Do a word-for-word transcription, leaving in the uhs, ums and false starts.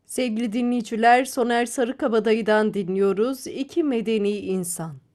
Sevgili dinleyiciler, Soner Sarıkabadayı'dan dinliyoruz. İki Medeni İnsan.